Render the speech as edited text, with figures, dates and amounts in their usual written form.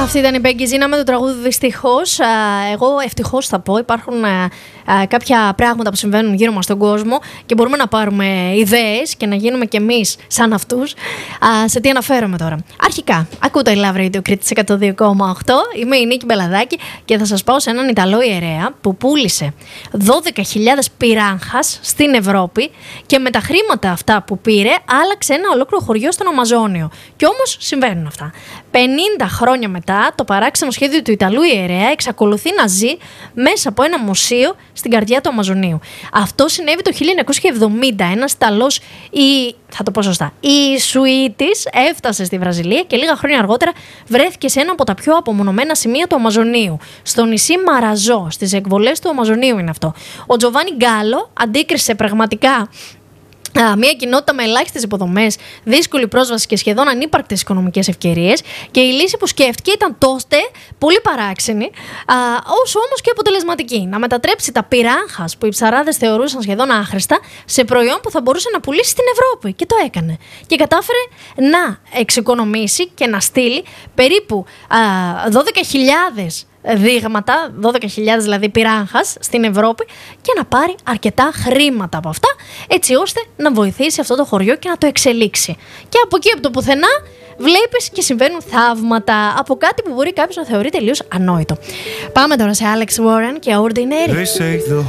Αυτή ήταν η Becky Zina με το τραγούδι δυστυχώς. Εγώ ευτυχώς θα πω. Υπάρχουν κάποια πράγματα που συμβαίνουν γύρω μας στον κόσμο και μπορούμε να πάρουμε ιδέες και να γίνουμε κι εμείς σαν αυτούς. Σε τι αναφέρομαι τώρα? Αρχικά, ακούτε η Love Radio Crete 102,8. Είμαι η Νίκη Μπελαδάκη και θα σας πάω σε έναν Ιταλό ιερέα που πούλησε 12.000 πυράγχας στην Ευρώπη και με τα χρήματα αυτά που πήρε άλλαξε ένα ολόκληρο χωριό στον Αμαζόνιο. Και όμως συμβαίνουν αυτά. 50 χρόνια μετά, το παράξενο σχέδιο του Ιταλού ιερέα εξακολουθεί να ζει μέσα από ένα μουσείο στην καρδιά του Αμαζονίου. Αυτό συνέβη το 1970. Ένας Ιταλός, θα το πω σωστά, Ιησουήτης, έφτασε στη Βραζιλία και λίγα χρόνια αργότερα βρέθηκε σε ένα από τα πιο απομονωμένα σημεία του Αμαζονίου, στο νησί Μαραζό, στις εκβολές του Αμαζονίου είναι αυτό. Ο Τζοβάνι Γκάλο αντίκρισε πραγματικά μια κοινότητα με ελάχιστες υποδομές, δύσκολη πρόσβαση και σχεδόν ανύπαρκτες οικονομικές ευκαιρίες, και η λύση που σκέφτηκε ήταν τότε πολύ παράξενη, όσο όμως και αποτελεσματική. Να μετατρέψει τα πυράγχας που οι ψαράδες θεωρούσαν σχεδόν άχρηστα σε προϊόν που θα μπορούσε να πουλήσει στην Ευρώπη. Και το έκανε. Και κατάφερε να εξοικονομήσει και να στείλει περίπου 12.000 δείγματα, 12.000 δηλαδή πυράγχας στην Ευρώπη, και να πάρει αρκετά χρήματα από αυτά, έτσι ώστε να βοηθήσει αυτό το χωριό και να το εξελίξει. Και από εκεί, από το πουθενά, βλέπεις και συμβαίνουν θαύματα από κάτι που μπορεί κάποιος να θεωρεί τελείως ανόητο. Πάμε τώρα σε Alex Warren και Ordinary.